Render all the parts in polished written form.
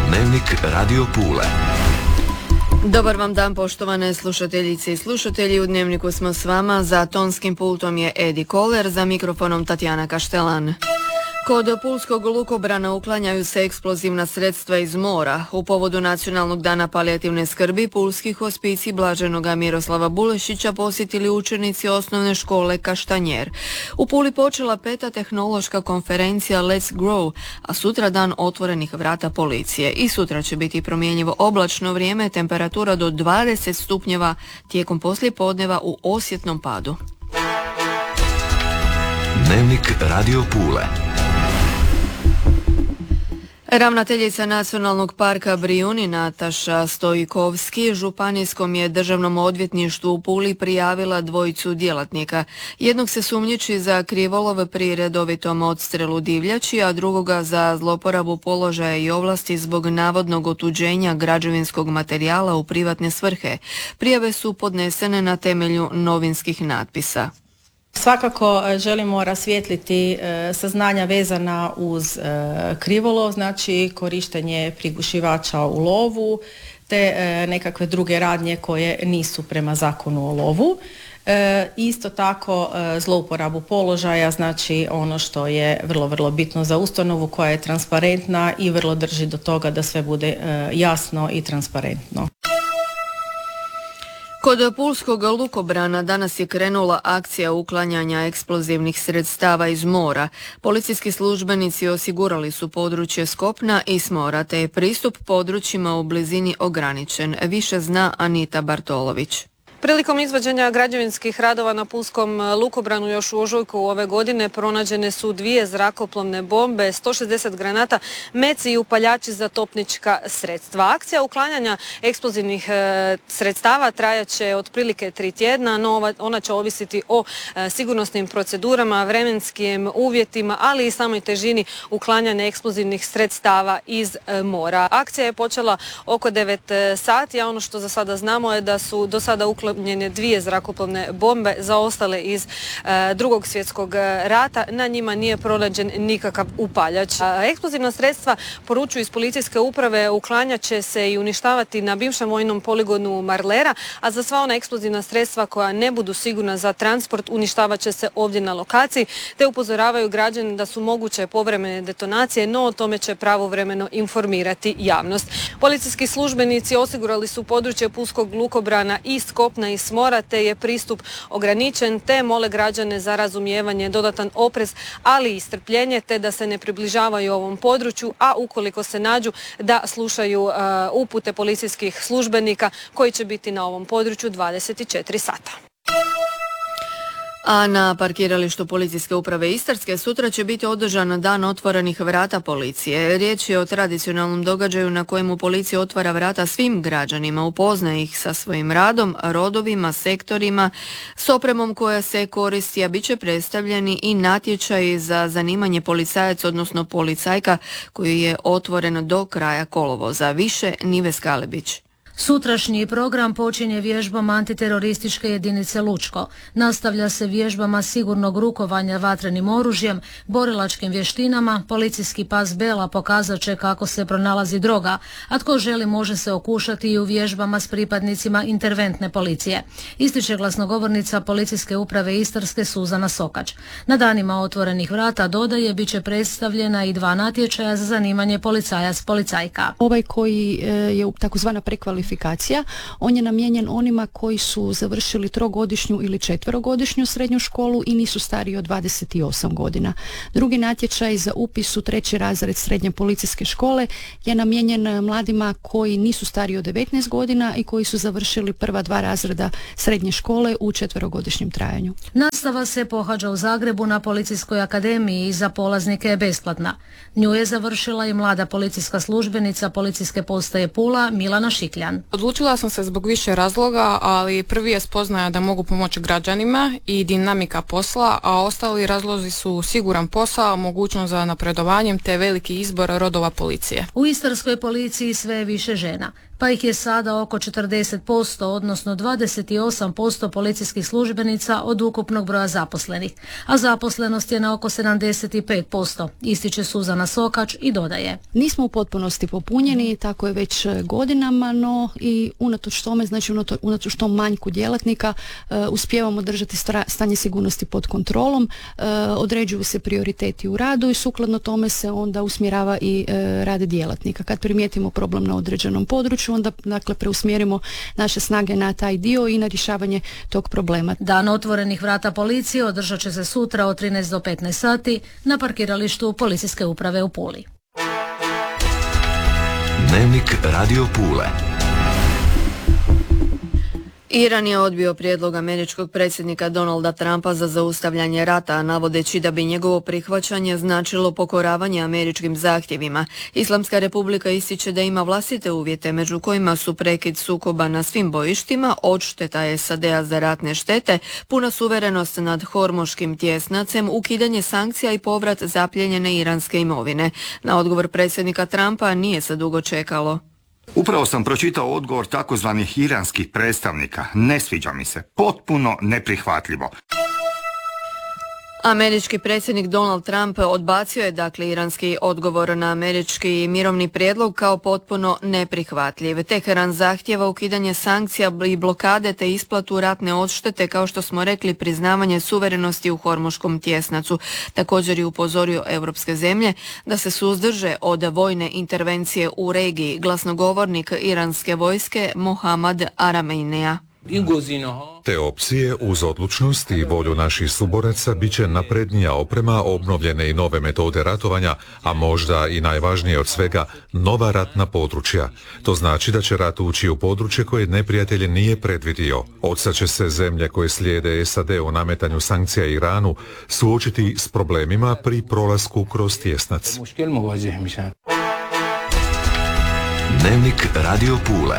Dnevnik Radio Pule. Dobar vam dan, poštovane slušateljice i slušatelji. U Dnevniku smo s vama. Za tonskim pultom je Edi Koler, za mikrofonom Tatjana Kaštelan. Kod pulskog lukobrana uklanjaju se eksplozivna sredstva iz mora. U povodu Nacionalnog dana palijativne skrbi pulski hospicij Blaženoga Miroslava Bulešića posjetili učenici osnovne škole Kaštanjer. U Puli počela 5. tehnološka konferencija Let's Grow, a sutra dan otvorenih vrata policije. I sutra će biti promjenjivo oblačno vrijeme, temperatura do 20 stupnjeva, tijekom poslijepodneva u osjetnom padu. Dnevnik Radio Pule. Ravnateljica Nacionalnog parka Brijuni Nataša Stojkovski županijskom je državnom odvjetništvu u Puli prijavila dvojicu djelatnika. Jednog se sumnjiči za krivolov pri redovitom odstrelu divljači, a drugoga za zloporabu položaja i ovlasti zbog navodnog otuđenja građevinskog materijala u privatne svrhe. Prijave su podnesene na temelju novinskih natpisa. Svakako želimo rasvijetliti saznanja vezana uz krivolov, znači korištenje prigušivača u lovu te nekakve druge radnje koje nisu prema zakonu o lovu. Isto tako zlouporabu položaja, znači ono što je vrlo bitno za ustanovu koja je transparentna i vrlo drži do toga da sve bude jasno i transparentno. Kod pulskog lukobrana danas je krenula akcija uklanjanja eksplozivnih sredstava iz mora. Policijski službenici osigurali su područje s kopna i s mora, te je pristup područjima u blizini ograničen. Više zna Anita Bartolović. Prilikom izvođenja građevinskih radova na pulskom lukobranu još u ožujku ove godine pronađene su 2 zrakoplovne bombe, 160 granata, meci i upaljači za topnička sredstva. Akcija uklanjanja eksplozivnih sredstava trajaće otprilike 3 tjedna, no ona će ovisiti o sigurnosnim procedurama, vremenskim uvjetima, ali i samoj težini uklanjanja eksplozivnih sredstava iz mora. Akcija je počela oko 9 sati, a ono što za sada znamo je da su do sada uklonjene 2 zrakoplovne bombe zaostale iz Drugog svjetskog rata. Na njima nije pronađen nikakav upaljač. Eksplozivna sredstva, poručuju iz policijske uprave, uklanjat će se i uništavati na bivšem vojnom poligonu Marlera, a za sva ona eksplozivna sredstva koja ne budu sigurna za transport uništavat će se ovdje na lokaciji, te upozoravaju građani da su moguće povremene detonacije, no o tome će pravovremeno informirati javnost. Policijski službenici osigurali su područje pulskog lukobrana i s kopna i s mora, te je pristup ograničen, te mole građane za razumijevanje, dodatan oprez, ali i strpljenje, te da se ne približavaju ovom području, a ukoliko se nađu da slušaju upute policijskih službenika koji će biti na ovom području 24 sata. A na parkiralištu Policijske uprave Istarske sutra će biti održan dan otvorenih vrata policije. Riječ je o tradicionalnom događaju na kojemu policija otvara vrata svim građanima, upoznaje ih sa svojim radom, rodovima, sektorima, s opremom koja se koristi, a bit će predstavljeni i natječaji za zanimanje policajac, odnosno policajka, koji je otvoren do kraja kolovoza. Više Nive Skalebić. Sutrašnji program počinje vježbom antiterorističke jedinice Lučko. Nastavlja se vježbama sigurnog rukovanja vatrenim oružjem, borilačkim vještinama, policijski pas Bela pokazat će kako se pronalazi droga, a tko želi može se okušati i u vježbama s pripadnicima interventne policije. Ističe glasnogovornica Policijske uprave Istarske Suzana Sokač. Na danima otvorenih vrata, dodaje, bit će predstavljena i 2 natječaja za zanimanje policajac-policajka. Ovaj koji je takozvana prekvalifikacija, on je namijenjen onima koji su završili 3-godišnju ili 4-godišnju srednju školu i nisu stariji od 28 godina. Drugi natječaj za upis u 3. razred srednje policijske škole je namijenjen mladima koji nisu stariji od 19 godina i koji su završili prva 2 razreda srednje škole u 4-godišnjem trajanju. Nastava se pohađa u Zagrebu na Policijskoj akademiji i za polaznike je besplatna. Nju je završila i mlada policijska službenica Policijske postaje Pula Milana Šikljan. Odlučila sam se zbog više razloga, ali prvi je spoznaja da mogu pomoći građanima i dinamika posla, a ostali razlozi su siguran posao, mogućnost za napredovanjem te veliki izbor rodova policije. U Istarskoj policiji sve je više žena. pa ih je sada oko 40%, odnosno 28% policijskih službenica od ukupnog broja zaposlenih, a zaposlenost je na oko 75%, ističe Suzana Sokač i dodaje. Nismo u potpunosti popunjeni, tako je već godinama, no i unatoč tome, znači unatoč tom manjku djelatnika, uspijevamo držati stanje sigurnosti pod kontrolom, određuju se prioriteti u radu i sukladno tome se onda usmjerava i rad djelatnika. Kad primijetimo problem na određenom području, onda dakle preusmjerimo naše snage na taj dio i na rješavanje tog problema. Dan otvorenih vrata policije održat će se sutra od 13 do 15 sati na parkiralištu Policijske uprave u Puli. Dnevnik Radio Pule. Iran je odbio prijedlog američkog predsjednika Donalda Trumpa za zaustavljanje rata, navodeći da bi njegovo prihvaćanje značilo pokoravanje američkim zahtjevima. Islamska republika ističe da ima vlastite uvjete, među kojima su prekid sukoba na svim bojištima, odšteta SAD-a za ratne štete, puna suverenost nad Hormuškim tjesnacem, ukidanje sankcija i povrat zapljenjene iranske imovine. Na odgovor predsjednika Trumpa nije se dugo čekalo. Upravo sam pročitao odgovor takozvanih iranskih predstavnika. Ne sviđa mi se. Potpuno neprihvatljivo. Američki predsjednik Donald Trump odbacio je dakle iranski odgovor na američki mirovni prijedlog kao potpuno neprihvatljiv. Teheran zahtjeva ukidanje sankcija i blokade te isplatu ratne odštete, kao što smo rekli, priznavanje suverenosti u Hormuškom tjesnacu. Također je upozorio europske zemlje da se suzdrže od vojne intervencije u regiji, glasnogovornik iranske vojske Mohammad Aramejneja. Te opcije uz odlučnost i volju naših suboraca bit će naprednija oprema, obnovljene i nove metode ratovanja, a možda i najvažnije od svega, nova ratna područja. To znači da će rat ući u područje koje neprijatelj nije predvidio. Odsad će se zemlje koje slijede SAD u nametanju sankcija Iranu suočiti s problemima pri prolasku kroz tjesnac. Dnevnik Radio Pule.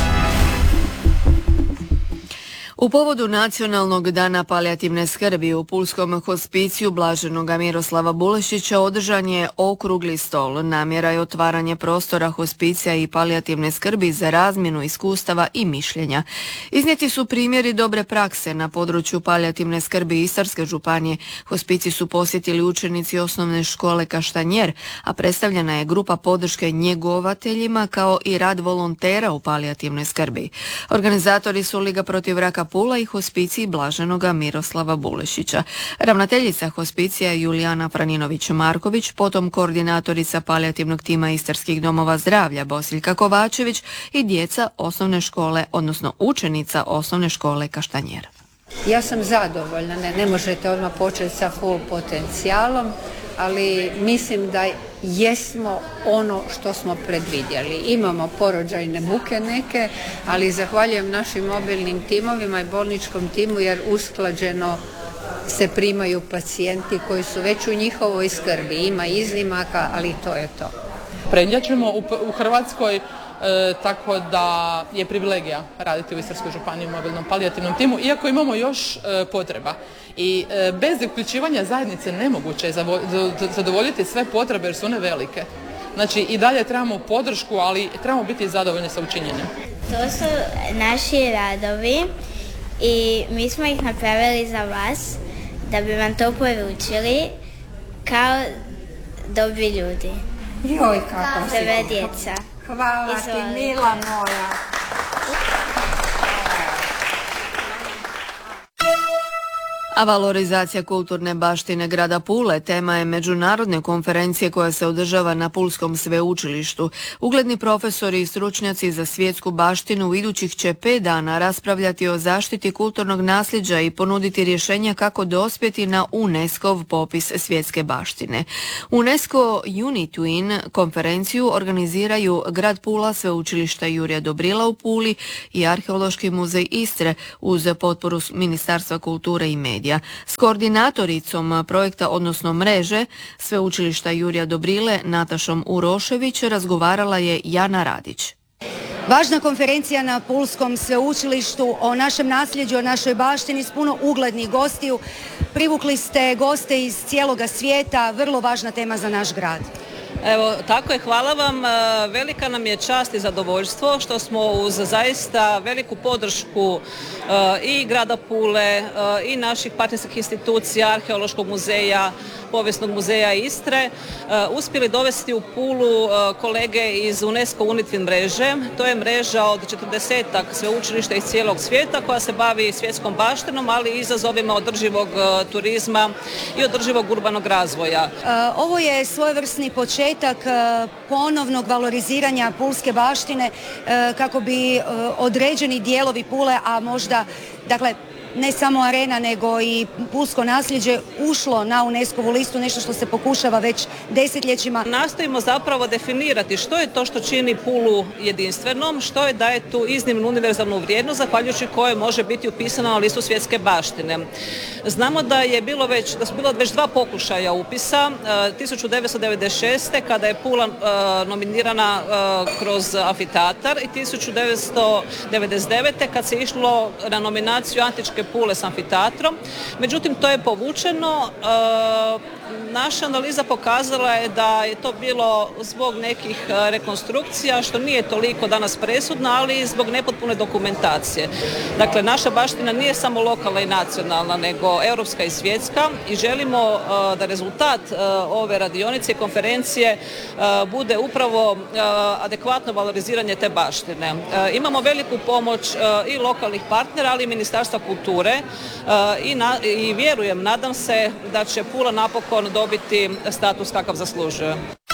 U povodu Nacionalnog dana palijativne skrbi u pulskom hospiciju Blaženoga Miroslava Bulešića održan je okrugli stol. Namjera je otvaranje prostora hospicija i palijativne skrbi za razmjenu iskustava i mišljenja. Iznijeti su primjeri dobre prakse na području palijativne skrbi Istarske županije. Hospicij su posjetili učenici osnovne škole Kaštanjer, a predstavljena je grupa podrške njegovateljima kao i rad volontera u palijativnoj skrbi. Organizatori su Liga protiv raka Pula i hospicij Blaženoga Miroslava Bulešića. Ravnateljica hospicija Julijana Franinović-Marković, potom koordinatorica palijativnog tima Istarskih domova zdravlja Bosiljka Kovačević i djeca osnovne škole, odnosno učenica osnovne škole Kaštanjer. Ja sam zadovoljna, ne možete odmah početi sa full potencijalom, ali mislim da jesmo ono što smo predvidjeli. Imamo porođajne muke neke, ali zahvaljujem našim mobilnim timovima i bolničkom timu jer usklađeno se primaju pacijenti koji su već u njihovoj skrbi. Ima iznimaka, ali to je to. Prednjačimo u Hrvatskoj, tako da je privilegija raditi u Istarskoj županiji u mobilnom palijativnom timu, iako imamo još potreba. I bez uključivanja zajednice nemoguće je zadovoljiti sve potrebe jer su one velike. Znači i dalje trebamo podršku, ali trebamo biti zadovoljni sa učinjenjem. To su naši radovi i mi smo ih napravili za vas da bi vam to poručili kao dobri ljudi. Joj, kako si. Dobre djeca. Hvala ti, mila moja. A valorizacija kulturne baštine grada Pule tema je međunarodne konferencije koja se održava na Pulskom sveučilištu. Ugledni profesori i stručnjaci za svjetsku baštinu u idućih će 5 dana raspravljati o zaštiti kulturnog nasljeđa i ponuditi rješenja kako dospjeti na UNESCO-ov popis svjetske baštine. UNESCO Unitwin konferenciju organiziraju grad Pula, sveučilišta Jurija Dobrila u Puli i Arheološki muzej Istre uz potporu Ministarstva kulture i medija. S koordinatoricom projekta, odnosno mreže sveučilišta Jurija Dobrile, Natašom Urošević, razgovarala je Jana Radić. Važna konferencija na Pulskom sveučilištu o našem nasljeđu, o našoj baštini s puno uglednih gostiju. Privukli ste goste iz cijeloga svijeta, vrlo važna tema za naš grad. Evo, tako je, hvala vam. Velika nam je čast i zadovoljstvo što smo uz zaista veliku podršku i grada Pule i naših partnerskih institucija, Arheološkog muzeja, Povijesnog muzeja Istre, uspjeli dovesti u Pulu kolege iz UNESCO UNITWIN mreže. To je mreža od 40-ak sveučilišta iz cijelog svijeta koja se bavi svjetskom baštinom, ali i izazovima održivog turizma i održivog urbanog razvoja. Ovo je svojevrsni početak ponovnog valoriziranja pulske baštine kako bi određeni dijelovi Pule, a možda, dakle, ne samo arena nego i pulsko nasljeđe ušlo na UNESCO-vu listu, nešto što se pokušava već desetljećima. Nastojimo zapravo definirati što je to što čini Pulu jedinstvenom, što je daje tu iznimnu univerzalnu vrijednost zahvaljujući kojoj može biti upisana na listu svjetske baštine. Znamo da su bila već 2 pokušaja upisa, 1996. kada je Pula nominirana kroz amfiteatar i 1999. kad se išlo na nominaciju Antičke Pule s amfiteatrom. Međutim, to je povučeno. Naša analiza pokazala je da je to bilo zbog nekih rekonstrukcija, što nije toliko danas presudno, ali i zbog nepotpune dokumentacije. Dakle, naša baština nije samo lokalna i nacionalna, nego europska i svjetska i želimo da rezultat ove radionice i konferencije bude upravo adekvatno valoriziranje te baštine. Imamo veliku pomoć i lokalnih partnera, ali i Ministarstva kulture i vjerujem, nadam se da će Pula napokon dobiti status kakav zaslužuje.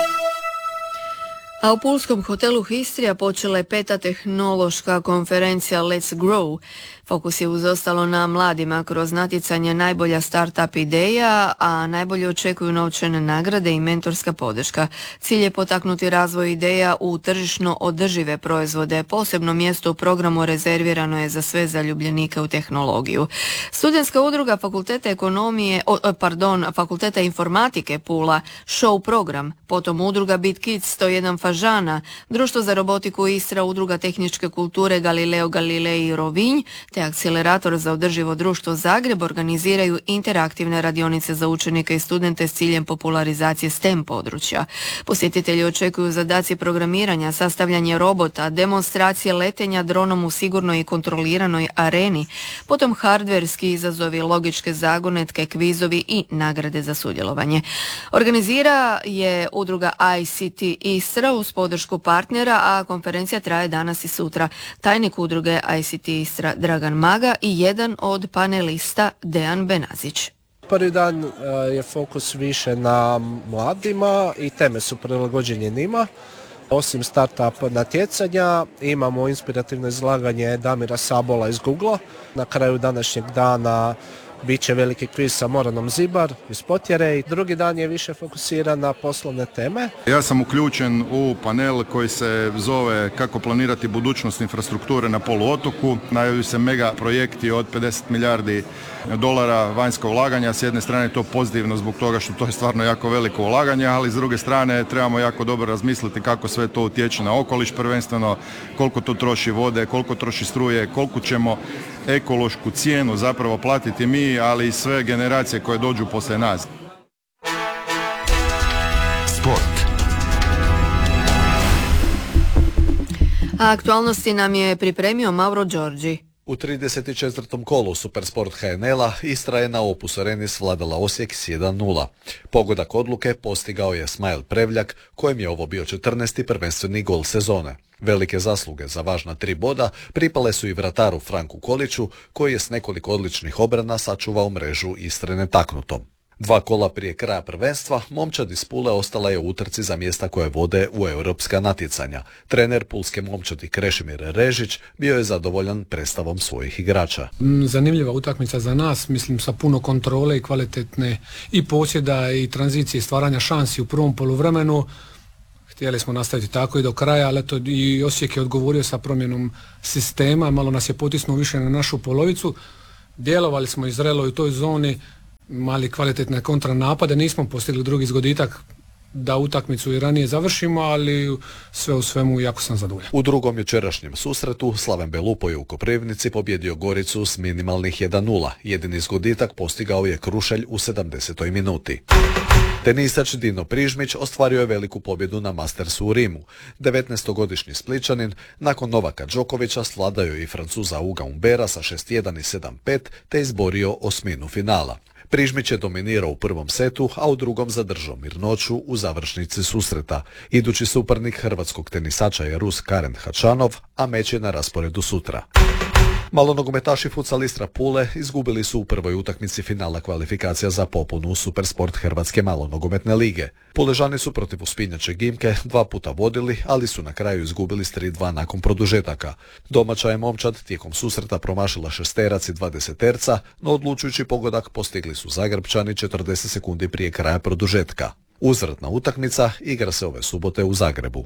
A u pulskom hotelu Histrija počela je 5. tehnološka konferencija Let's Grow. Fokus je uz ostalo na mladima kroz natjecanje najbolja start-up ideja, a najbolje očekuju novčane nagrade i mentorska podrška. Cilj je potaknuti razvoj ideja u tržišno održive proizvode. Posebno mjesto u programu rezervirano je za sve zaljubljenike u tehnologiju. Studentska udruga Fakulteta informatike Pula, Show program, potom udruga Bit Kids 101 Fažana, Društvo za robotiku Istra, udruga tehničke kulture Galileo Galilei Rovinj, te Akcelerator za održivo društvo Zagreb organiziraju interaktivne radionice za učenike i studente s ciljem popularizacije STEM područja. Posjetitelji očekuju zadaci programiranja, sastavljanje robota, demonstracije letenja dronom u sigurnoj i kontroliranoj areni, potom hardverski izazovi, logičke zagonetke, kvizovi i nagrade za sudjelovanje. Organizira je udruga ICT Istra uz podršku partnera, a konferencija traje danas i sutra. Tajnik udruge ICT Istra Dragan Maga i jedan od panelista Dejan Benazić. Prvi dan je fokus više na mladima i teme su prilagođene njima. Osim start-up natjecanja imamo inspirativno izlaganje Damira Sabola iz Google. Na kraju današnjeg dana bit će veliki kviz sa Moranom Zibar iz Potjere i drugi dan je više fokusiran na poslovne teme. Ja sam uključen u panel koji se zove Kako planirati budućnost infrastrukture na poluotoku. Najavljuju se mega projekti od 50 milijardi dolara vanjska ulaganja. S jedne strane je to pozitivno zbog toga što to je stvarno jako veliko ulaganje, ali s druge strane trebamo jako dobro razmisliti kako sve to utječe na okoliš, prvenstveno koliko to troši vode, koliko troši struje, koliko ćemo ekološku cijenu zapravo platiti mi, ali i sve generacije koje dođu poslije nas. Sport. A aktualnosti nam je pripremio Mauro Đorđi. U 34. kolu Supersport HNL-a Istra je na Opus Areni svladala Osijek s 1-0. Pogodak odluke postigao je Smajl Prevljak, kojem je ovo bio 14. prvenstveni gol sezone. Velike zasluge za važna 3 boda pripale su i vrataru Franku Koliću, koji je s nekoliko odličnih obrana sačuvao mrežu Istre netaknutom. 2 kola prije kraja prvenstva, momčad iz Pule ostala je u utrci za mjesta koje vode u europska natjecanja. Trener pulske momčadi Krešimir Režić bio je zadovoljan predstavom svojih igrača. Zanimljiva utakmica za nas, mislim sa puno kontrole i kvalitetne i posjeda i tranzicije, stvaranja šansi u prvom poluvremenu. Htjeli smo nastaviti tako i do kraja, ali eto i Osijek je odgovorio sa promjenom sistema, malo nas je potisnuo više na našu polovicu. Djelovali smo i zrelo u toj zoni, mali kvalitetne kontranapade, nismo postigli drugi zgoditak da utakmicu i ranije završimo, ali sve u svemu jako sam zadovoljan. U drugom jučerašnjem susretu Slaven Belupo je u Koprivnici pobjedio Goricu s minimalnih 1-0. Jedini zgoditak postigao je Krušelj u 70. minuti. Tenisač Dino Prižmić ostvario je veliku pobjedu na Mastersu u Rimu. 19-godišnji Spličanin nakon Novaka Đokovića svladao je i Francuza Uga Humbera sa 6-1 i 7-5 te izborio osminu finala. Prižmić je dominirao u prvom setu, a u drugom zadržao mirnoću u završnici susreta. Idući suparnik hrvatskog tenisača je Rus Karen Hačanov, a meč je na rasporedu sutra. Malonogometaši futsalistra Pule izgubili su u prvoj utakmici finala kvalifikacija za popunu Supersport Hrvatske malonogometne lige. Puležani su protiv uspinjače Gimke 2 puta vodili, ali su na kraju izgubili s 3-2 nakon produžetaka. Domaća je momčad tijekom susreta promašila šesterac i 20-terca, no odlučujući pogodak postigli su Zagrebčani 40 sekundi prije kraja produžetka. Uzvratna utakmica igra se ove subote u Zagrebu.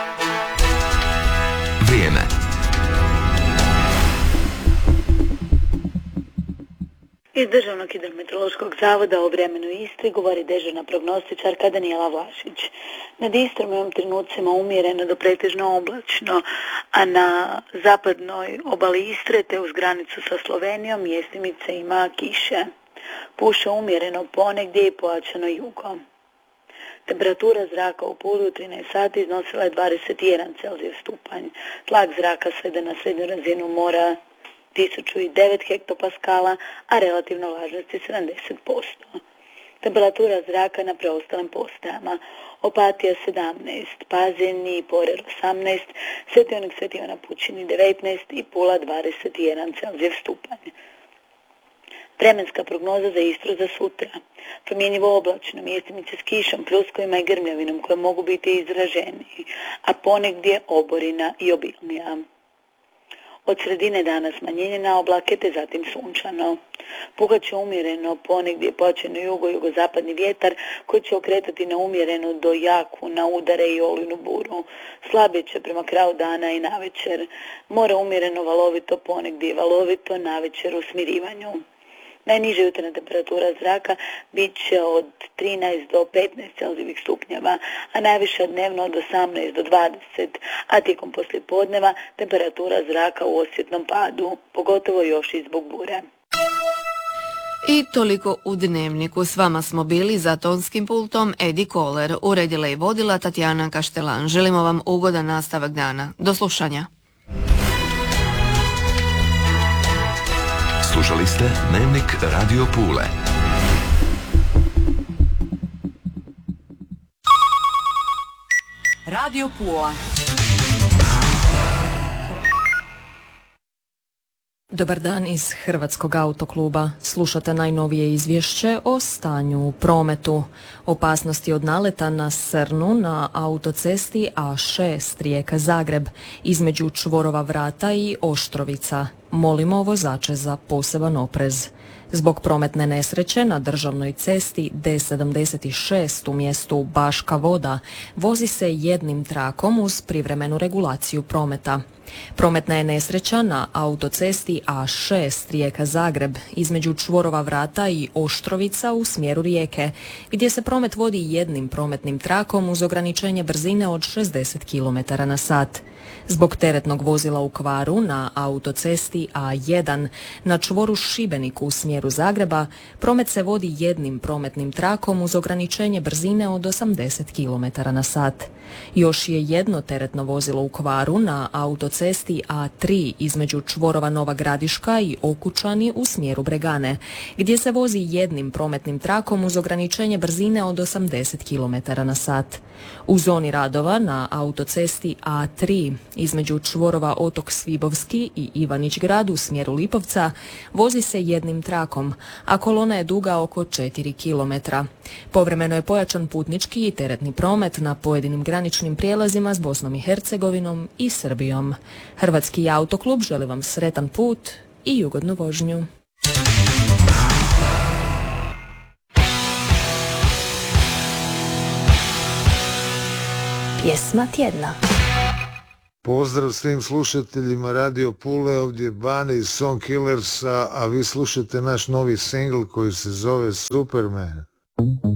Vrijeme. Iz Državnog hidrometeorološkog zavoda o vremenu Istri govori dežurna prognostičarka Danijela Vlašić. Nad Istrom u ovim trenucima umjereno do pretežno oblačno, a na zapadnoj obali Istre te uz granicu sa Slovenijom mjestimice ima kiše. Puše umjereno ponegdje i pojačano jugo. Temperatura zraka u Puli u 13 sati iznosila je 21 Celzijev stupanj. Tlak zraka svede na srednju razinu mora 1009 hektopaskala, a relativna vlažnost je 70%. Temperatura zraka na preostalim postajama: Opatija 17, Pazin i Porer 18, Svetionik Sveti Ivan Pučini 19 i Pula 21 Celzijev stupanj. Vremenska prognoza za Istru za sutra. Promjenjivo oblačno, mjestimice s kišom, pljuskovima i grmljavinom koje mogu biti izraženiji, a ponegdje oborina i obilnija. Od sredine dana smanjenje na oblake te zatim sunčano. Puhat će umjereno, ponegdje počeno jugo-jugozapadni vjetar koji će okretati na umjerenu do jaku na udare i olujnu buru. Slabije će prema kraju dana i navečer. More umjereno valovito, ponegdje valovito, navečer u smirivanju. Najniža jutarnja temperatura zraka bit će od 13 do 15 Celzijevih stupnjeva, a najviša dnevno od 18 do 20, a tijekom poslijepodneva temperatura zraka u osjetnom padu, pogotovo još i zbog bure. I toliko u Dnevniku. S vama smo bili za tonskim pultom Edi Koler, uredila i vodila Tatjana Kaštelan. Želimo vam ugodan nastavak dana. Do slušanja. Slušali ste Dnevnik Radio Pule. Radio Pula. Dobar dan iz Hrvatskog autokluba. Slušate najnovije izvješće o stanju u prometu. Opasnosti od naleta na Srnu na autocesti A6 Rijeka-Zagreb između čvorova Vrata i Oštrovica. Molimo vozače za poseban oprez. Zbog prometne nesreće na državnoj cesti D76 u mjestu Baška Voda vozi se jednim trakom uz privremenu regulaciju prometa. Prometna je nesreća na autocesti A6 Rijeka-Zagreb između čvorova Vrata i Oštrovica u smjeru Rijeke, gdje se promet vodi jednim prometnim trakom uz ograničenje brzine od 60 km/h. Zbog teretnog vozila u kvaru na autocesti A1 na čvoru Šibeniku u smjeru Zagreba promet se vodi jednim prometnim trakom uz ograničenje brzine od 80 km/h. Još je jedno teretno vozilo u kvaru na autocesti A3 između čvorova Nova Gradiška i Okučani u smjeru Bregane, gdje se vozi jednim prometnim trakom uz ograničenje brzine od 80 km/h. U zoni radova na autocesti A3 između čvorova Otok Svibovski i Ivanić Grad u smjeru Lipovca vozi se jednim trakom, a kolona je duga oko 4 km. Povremeno je pojačan putnički i teretni promet na pojedinim graničnim prijelazima s Bosnom i Hercegovinom i Srbijom. Hrvatski autoklub želi vam sretan put i ugodnu vožnju. Pjesma tjedna. Pozdrav svim slušateljima Radio Pule, ovdje je Bane iz Song Killersa, a vi slušate naš novi singl koji se zove Superman.